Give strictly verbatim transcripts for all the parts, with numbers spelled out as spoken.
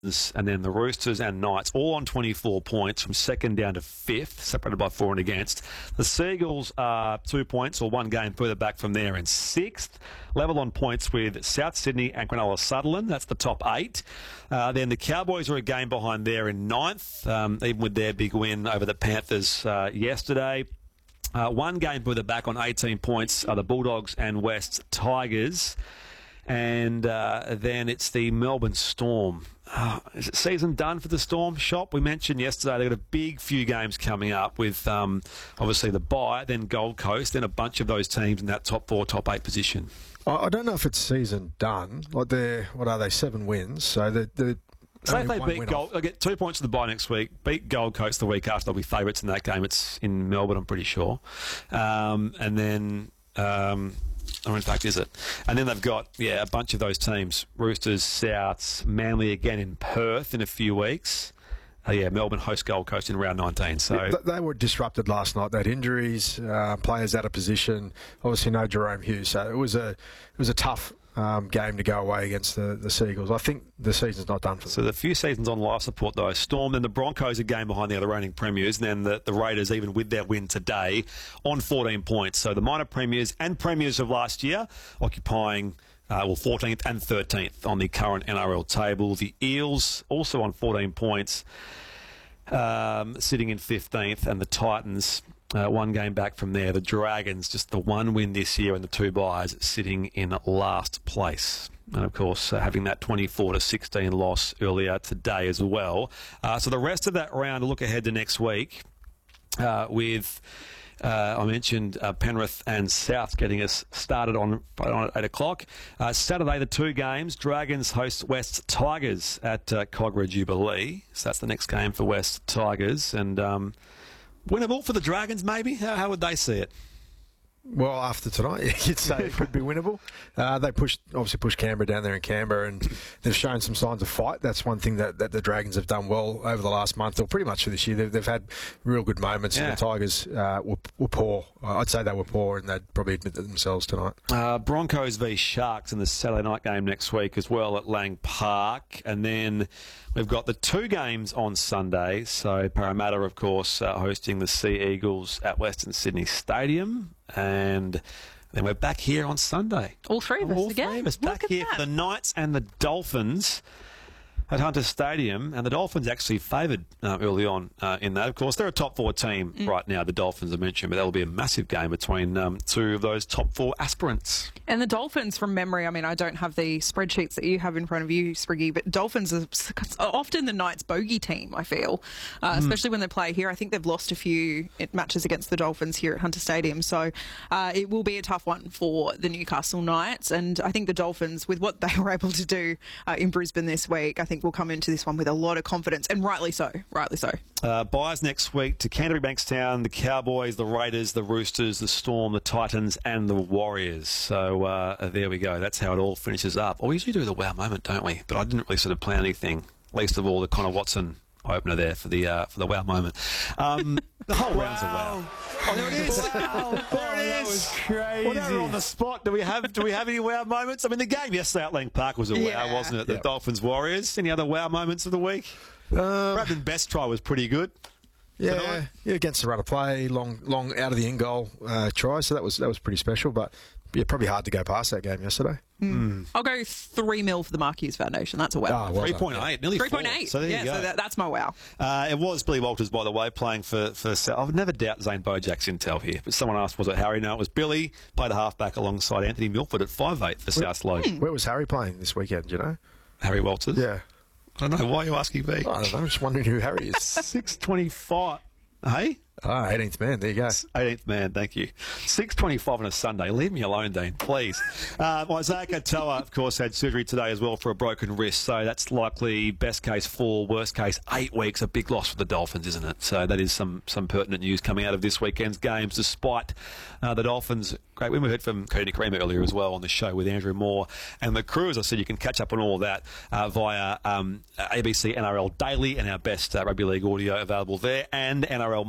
and then the Roosters and Knights, all on twenty-four points from second down to fifth, separated by four and against. The Seagulls are two points or one game further back from there in sixth, level on points with South Sydney and Cronulla Sutherland. That's the top eight. Uh, then the Cowboys are a game behind there in ninth, um, even with their big win over the Panthers uh, yesterday. Uh, one game further back on eighteen points are the Bulldogs and West Tigers. And uh, then it's the Melbourne Storm. Uh, is it season done for the Storm shop? We mentioned yesterday they've got a big few games coming up with um, obviously the bye, then Gold Coast, then a bunch of those teams in that top four, top eight position. I don't know if it's season done. Like they're, what are they, seven wins? So the the. So if they beat Gold, they get two points to the bye next week. Beat Gold Coast the week after, they'll be favourites in that game. It's in Melbourne, I'm pretty sure. Um, and then. Um, Or in fact, is it? And then they've got, yeah, a bunch of those teams. Roosters, Souths, Manly again in Perth in a few weeks. Uh, yeah, Melbourne host Gold Coast in round nineteen. So They were disrupted last night. They had injuries, uh, players out of position. Obviously no Jerome Hughes. So it was a, it was a tough um, game to go away against the, the Seagulls. I think the season's not done for them. So the few seasons on life support, though. Storm, then the Broncos a game behind the other reigning premiers, and then the, the Raiders, even with their win today, on fourteen points. So the minor premiers and premiers of last year occupying... Uh, well, fourteenth and thirteenth on the current N R L table. The Eels also on fourteen points, um, sitting in fifteenth, and the Titans uh, one game back from there. The Dragons, just the one win this year and the two byes, sitting in last place. And, of course, uh, having that twenty-four to sixteen loss earlier today as well. Uh, so the rest of that round, look ahead to next week uh, with... Uh, I mentioned uh, Penrith and South getting us started on, on at eight o'clock. Uh, Saturday, the two games. Dragons host West Tigers at uh, Cogra Jubilee. So that's the next game for West Tigers. And um, winnable for the Dragons, maybe? How, how would they see it? Well, after tonight, you'd say it could be winnable. Uh, they pushed, obviously pushed Canberra down there in Canberra, and they've shown some signs of fight. That's one thing that, that the Dragons have done well over the last month, or pretty much for this year. They've, they've had real good moments, yeah. And the Tigers uh, were, were poor. I'd say they were poor, and they'd probably admit that themselves tonight. Uh, Broncos v Sharks in the Saturday night game next week as well at Lang Park. And then we've got the two games on Sunday. So Parramatta, of course, uh, hosting the Sea Eagles at Western Sydney Stadium. And then we're back here on Sunday. All three of us All again. All three of us back here that. for the Knights and the Dolphins at Hunter Stadium. And the Dolphins actually favoured uh, early on uh, in that. Of course, they're a top four team mm. right now, the Dolphins I mentioned, but that'll be a massive game between um, two of those top four aspirants. And the Dolphins, from memory, I mean, I don't have the spreadsheets that you have in front of you, Spriggy, but Dolphins are often the Knights' bogey team, I feel, uh, mm. especially when they play here. I think they've lost a few matches against the Dolphins here at Hunter Stadium, so uh, it will be a tough one for the Newcastle Knights. And I think the Dolphins, with what they were able to do uh, in Brisbane this week, I think will come into this one with a lot of confidence, and rightly so, rightly so. Uh, buys next week to Canterbury Bankstown, the Cowboys, the Raiders, the Roosters, the Storm, the Titans, and the Warriors. So uh, there we go. That's how it all finishes up. Oh, we usually do the wow moment, don't we? But I didn't really sort of plan anything, least of all the Connor Watson opener there for the uh, for the wow moment. Um, the whole wow. round's a wow. Oh, there it is. Wow. There it is. That was crazy. Well, now we're on the spot. Do we have do we have any wow moments? I mean, the game yesterday at Lang Park was a yeah. wow, wasn't it? The yep. Dolphins Warriors. Any other wow moments of the week? Um, Bradman Best try was pretty good. Yeah, tonight. yeah, against the run of play, long, long out of the in goal uh, try. So that was that was pretty special. But yeah, probably hard to go past that game yesterday. Mm. I'll go three mil for the Mark Hughes Foundation. That's a wow. Oh, well three point eight, nearly three point eight. So there yeah, you go. So that, that's my wow. Uh, it was Billy Walters, by the way, playing for for. I would never doubt Zane Bojak's intel here. But someone asked, was it Harry? No, it was Billy. Played a halfback alongside Anthony Milford at five eight for South Slope. Hmm. Where was Harry playing this weekend? Do you know? Harry Walters. Yeah. I don't know. Why are you asking me? I don't know. I'm just wondering who Harry is. six twenty-five. Hey? Ah, eighteenth man. There you go. eighteenth man, thank you. six twenty-five on a Sunday. Leave me alone, Dean, please. Uh, Isaiah Katoa, of course, had surgery today as well for a broken wrist, so that's likely best case four, worst case eight weeks. A big loss for the Dolphins, isn't it? So that is some some pertinent news coming out of this weekend's games, despite uh, the Dolphins. Great win. We heard from Cody Creamer earlier as well on the show with Andrew Moore and the crew. As I said, you can catch up on all of that uh, via um, A B C N R L Daily and our best uh, rugby league audio available there, and N R L Monday.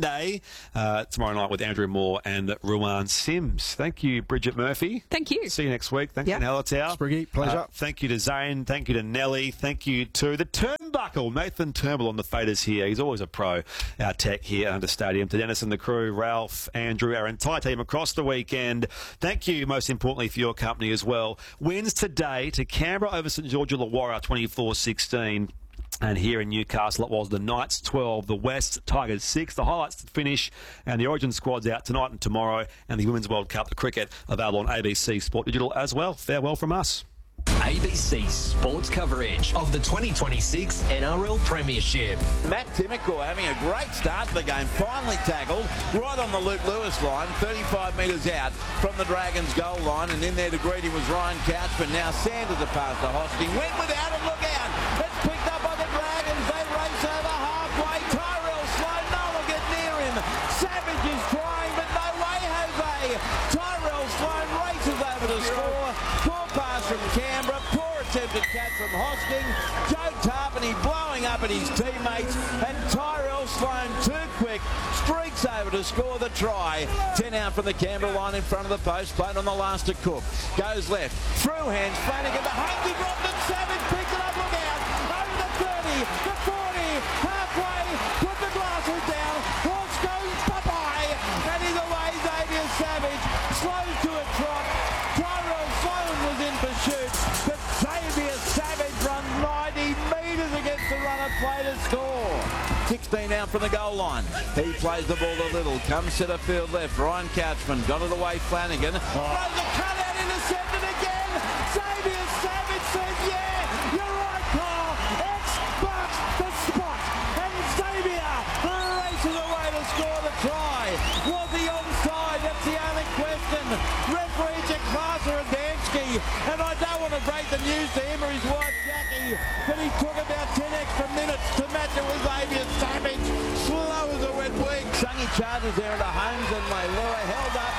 Monday, uh, tomorrow night with Andrew Moore and Ruan Sims. Thank you, Bridget Murphy. Thank you. See you next week. Thank Yeah. you, Hallertau. Spriggy, pleasure. Uh, thank you to Zane. Thank you to Nelly. Thank you to the Turnbuckle, Nathan Turnbull on the faders here. He's always a pro, our tech here under Stadium. To Dennis and the crew, Ralph, Andrew, our entire team across the weekend. Thank you, most importantly, for your company as well. Wins today to Canberra over St George Illawarra, twenty-four sixteen. And here in Newcastle, it was the Knights twelve, the West Tigers six. The highlights to finish, and the Origin squad's out tonight and tomorrow, and the Women's World Cup, the cricket, available on A B C Sport Digital as well. Farewell from us. A B C Sports coverage of the twenty twenty-six N R L Premiership. Matt Timmickle having a great start to the game, finally tackled right on the Luke Lewis line, thirty-five metres out from the Dragons goal line, and in there to greet him was Ryan Couchman. Now Sanders a pass to Hosking, went without him, look out, it's picked up by the Dragons, they race over halfway, Tyrell Sloan, no one will get near him, Savage is trying, but no way Jose, Tyrell Sloan races over to score, poor pass from Canberra, poor attempted catch from Hosking, Joe Tarpany blowing up at his teammates, and Tyrell Sloan too quick, streaks over to score the try. ten out from the Canberra line in front of the post, played on the last to Cook, goes left, through hands, Flanagan behind him, dropped it, Savage picks it up, look out, over the thirty, the forty, halfway, put the glasses down, Hawks goes bye-bye, and he's away, Xavier Savage, slows to a trot, Tyrell Sloan was in pursuit, but Xavier Savage runs ninety metres against the runner, play to score. sixteen out from the goal line. He plays the ball a little, comes centre field left, Ryan Couchman, got it away, Flanagan, throws a cut out, intercepted again, Xavier Savage says, yeah, you're right, Paul, X marks the spot, and Xavier races away to score the try. Was he onside? That's the only question. Referee Jakarta Adamski, and I don't want to break the news to him or his wife Jackie, but he took about ten extra minutes to match it with Xavier Savage. Slow as a wet week. Sungy charges there into Holmes and Mailua held up.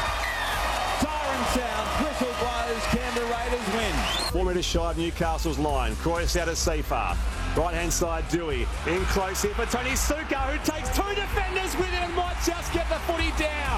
Siren sound, whistle blows, Canberra Raiders win. Four metres shy of Newcastle's line. Croyce out of Seafar. Right-hand side, Dewey. In close here for Tony Suka, who takes two defenders with him and might just get the footy down.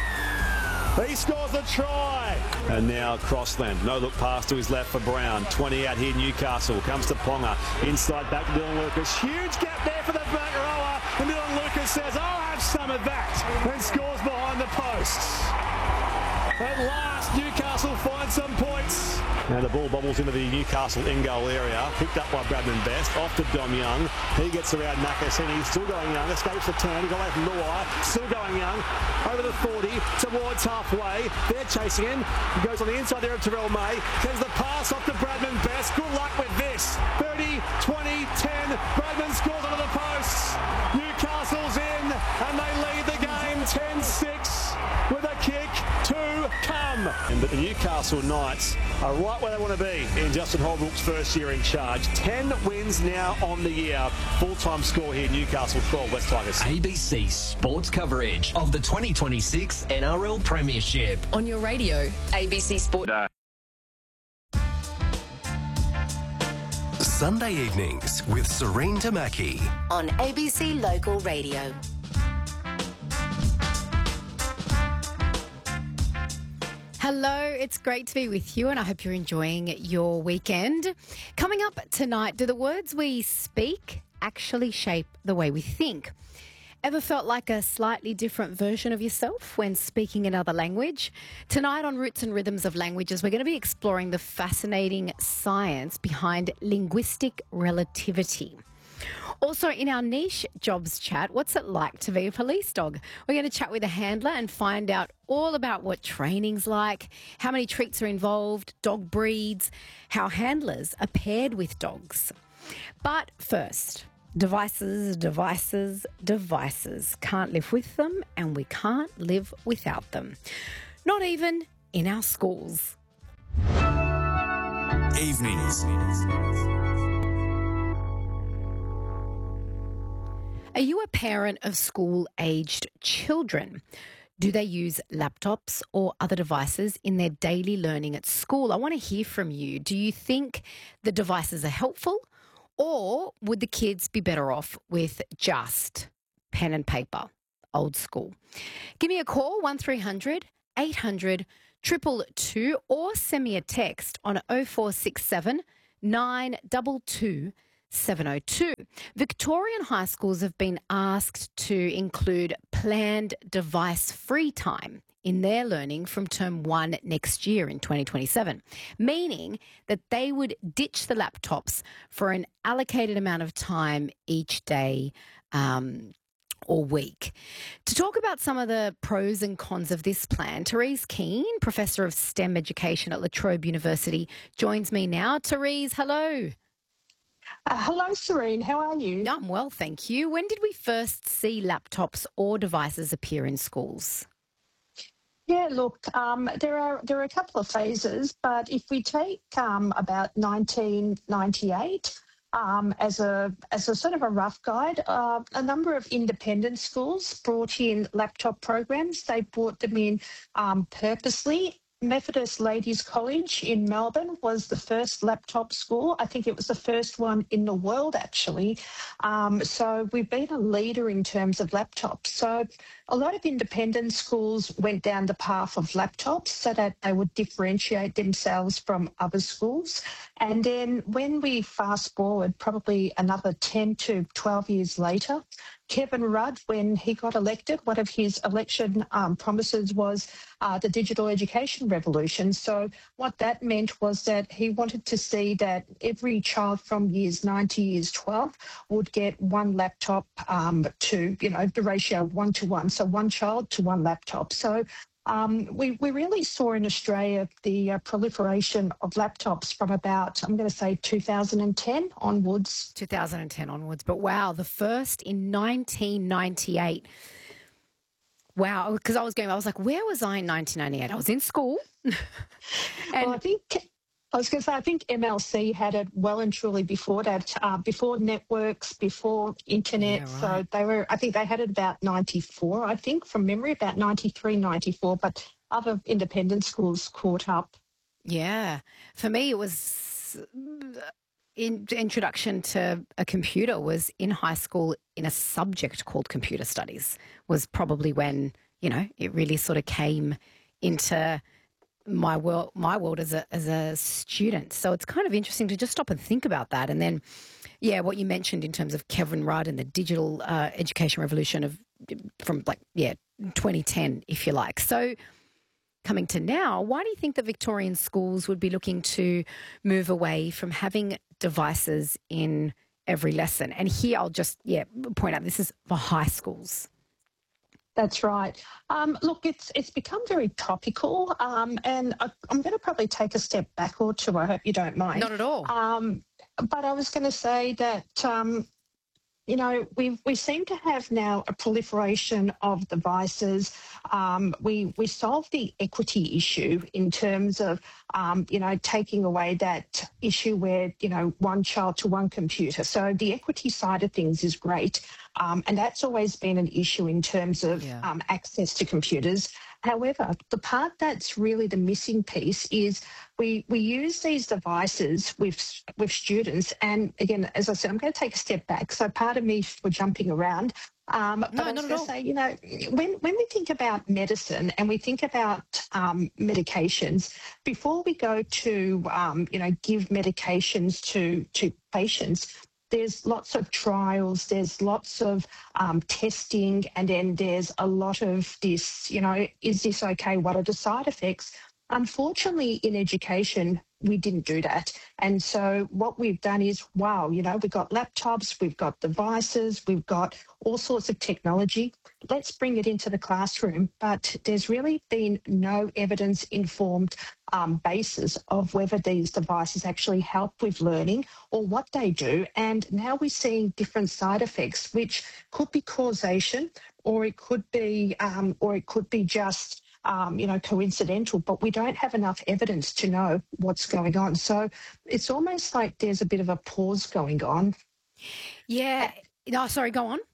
He scores a try. And now Crossland. No look pass to his left for Brown. twenty out here, Newcastle. Comes to Ponga. Inside back to Dylan Lucas. Huge gap there for the back rower. And Dylan Lucas says, I'll have some of that. And scores behind the posts. At last, Newcastle finds some points. And the ball bobbles into the Newcastle in-goal area. Picked up by Bradman Best. Off to Dom Young. He gets around Nakasini. Still going Young. Escapes the turn. Got away from Luai. Still going Young. Over the forty. Towards halfway. They're chasing him. He goes on the inside there of Terrell May. Sends the pass off to Bradman Best. Good luck with this. thirty, twenty, ten. Bradman scores onto the posts. Newcastle's in. And they lead the game ten six with a kick to come. And but the Newcastle Knights are right where they want to be in Justin Holbrook's first year in charge. ten wins now on the year. Full-time score here, Newcastle twelve, West Tigers. A B C Sports coverage of the twenty twenty-six N R L Premiership. On your radio, A B C Sport. Sunday evenings with Serene Tamaki on A B C Local Radio. Hello, it's great to be with you and I hope you're enjoying your weekend. Coming up tonight, do the words we speak actually shape the way we think? Ever felt like a slightly different version of yourself when speaking another language? Tonight on Roots and Rhythms of Languages, we're going to be exploring the fascinating science behind linguistic relativity. Also, in our niche jobs chat, what's it like to be a police dog? We're going to chat with a handler and find out all about what training's like, how many treats are involved, dog breeds, how handlers are paired with dogs. But first, devices, devices, devices. Can't live with them and we can't live without them. Not even in our schools. Evenings. Are you a parent of school-aged children? Do they use laptops or other devices in their daily learning at school? I want to hear from you. Do you think the devices are helpful, or would the kids be better off with just pen and paper? old school. Give me a call, one three hundred eight hundred two two two, or send me a text on oh four six seven nine two two seven oh two. Victorian high schools have been asked to include planned device-free time in their learning from term one next year in twenty twenty-seven, meaning that they would ditch the laptops for an allocated amount of time each day um, or week. To talk about some of the pros and cons of this plan, Therese Keane, Professor of STEM Education at La Trobe University, joins me now. Therese, hello. Uh, hello, Serene. How are you? I'm well, thank you. When did we first see laptops or devices appear in schools? Yeah, look, um, there are there are a couple of phases, but if we take um, about nineteen ninety-eight um, as a as a sort of a rough guide, uh, a number of independent schools brought in laptop programs. They brought them in um, purposely. Methodist Ladies College in Melbourne was the first laptop school. I think it was the first one in the world, actually. Um, so we've been a leader in terms of laptops. So a lot of independent schools went down the path of laptops so that they would differentiate themselves from other schools. And then when we fast forward probably another ten to twelve years later, Kevin Rudd, when he got elected, one of his election um, promises was uh, the digital education revolution. So what that meant was that he wanted to see that every child from years nine to years twelve would get one laptop um, to, you know, the ratio one to one. So one child to one laptop. So Um, we, we really saw in Australia the uh, proliferation of laptops from about, I'm going to say, two thousand ten onwards. two thousand ten onwards. But wow, the first in nineteen ninety-eight. Wow, because I was going, I was like, where was I in nineteen ninety-eight? I was in school. and well, I think, I was going to say, I think M L C had it well and truly before that, uh, before networks, before internet. Yeah, right. So they were, I think they had it about ninety-four, I think, from memory, about ninety-three, ninety-four, but other independent schools caught up. Yeah. For me, it was in, introduction to a computer was in high school in a subject called computer studies, was probably when, you know, it really sort of came into my world, my world as a as a student. So it's kind of interesting to just stop and think about that. And then, yeah, what you mentioned in terms of Kevin Rudd and the digital uh, education revolution of from like yeah twenty ten, if you like. So coming to now, why do you think that Victorian schools would be looking to move away from having devices in every lesson? And here I'll just yeah point out this is for high schools. That's right. Um, look, it's it's become very topical, um, and I, I'm going to probably take a step back or two. I hope you don't mind. Not at all. Um, but I was going to say that, um, you know, we we seem to have now a proliferation of devices. Um, we we solved the equity issue in terms of, um, you know, taking away that issue where, you know, one child to one computer. So the equity side of things is great. Um, and that's always been an issue in terms of yeah. um, access to computers. However, the part that's really the missing piece is we we use these devices with with students. And again, as I said, I'm going to take a step back. So part of me for jumping around. Um, but no, I was not at going all. to say, you know, when, when we think about medicine and we think about um, medications, before we go to, um, you know, give medications to to patients, there's lots of trials, there's lots of um, testing, and then there's a lot of this, you know, is this okay? What are the side effects? Unfortunately, in education, we didn't do that. And so what we've done is, wow, you know, we've got laptops, we've got devices, we've got all sorts of technology. Let's bring it into the classroom. But there's really been no evidence-informed um, basis of whether these devices actually help with learning or what they do. And now we're seeing different side effects, which could be causation, or it could be, um, or it could be just Um, you know, coincidental, but we don't have enough evidence to know what's going on. So it's almost like there's a bit of a pause going on. Yeah. No, sorry, go on.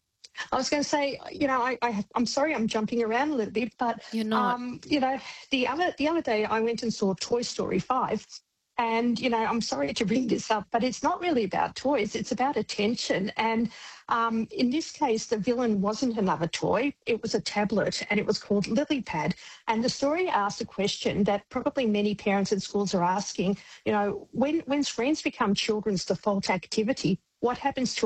I was going to say, you know, I, I, I'm sorry I'm jumping around a little bit, but, You're not. Um, you know, the other the other day I went and saw Toy Story five, And, you know, I'm sorry to bring this up, but it's not really about toys. It's about attention. And um, in this case, the villain wasn't another toy. It was a tablet, and it was called LilyPad. And the story asked a question that probably many parents and schools are asking, you know, when, when screens become children's default activity, what happens to